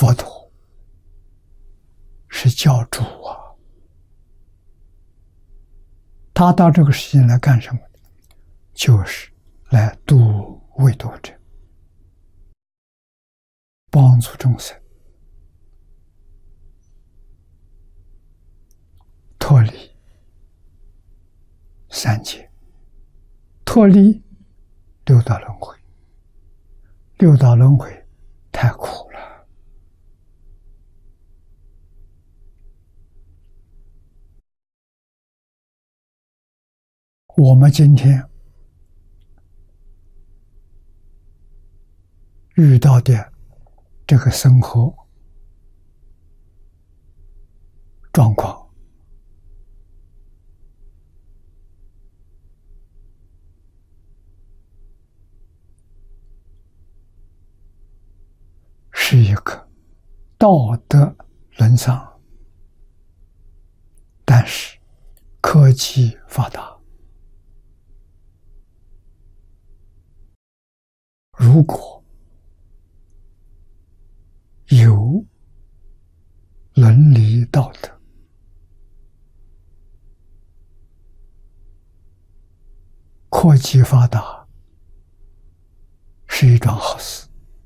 佛陀是教主啊，他到这个世界来干什么？就是来度未度者，帮助众生脱离三界，脱离六道轮回。六道轮回太苦了，我们今天遇到的这个生活状况，是一个道德沦丧，但是科技发达，如果有伦理道德，科技发达是一桩好事，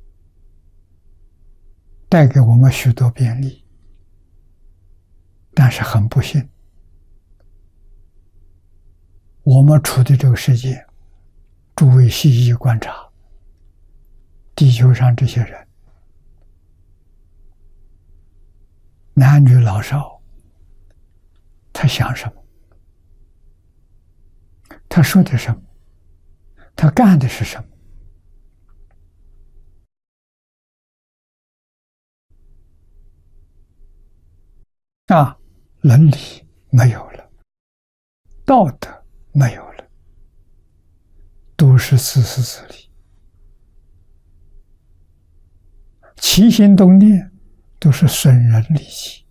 带给我们许多便利，但是很不幸，我们处的这个世界，诸位细细观察，地球上这些人，男女老少，他想什么？他说的什么？他干的是什么？伦理没有了，道德没有了，都是自私自利，起心动念都是损人利己。